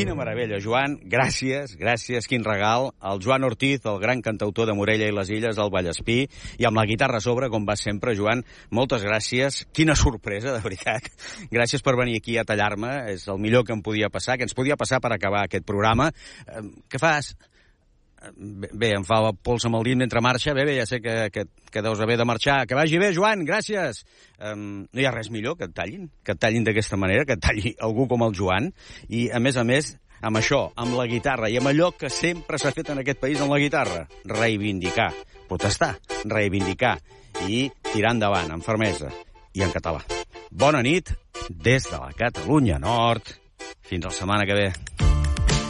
Quina meravella, Joan. Gràcies, quin regal. El Joan Ortiz, el gran cantautor de Morella i les Illes, del Vallespí, i amb la guitarra a sobre, com va sempre. Joan, moltes gràcies. Quina sorpresa, de veritat. Gràcies per venir aquí a tallar-me. És el millor que em podia passar, que ens podia passar per acabar aquest programa. Què fas? Bé, em fa el pols amb el dit mentre marxa. Bé, ja sé que deus haver de marxar. Que vagi bé, Joan, gràcies. No hi ha res millor que et tallin d'aquesta manera, que et talli algú com el Joan. I, a més, amb això, amb la guitarra i amb allò que sempre s'ha fet en aquest país amb la guitarra, reivindicar, protestar, reivindicar i tirar endavant amb fermesa i en català. Bona nit des de la Catalunya Nord. Fins la setmana que ve.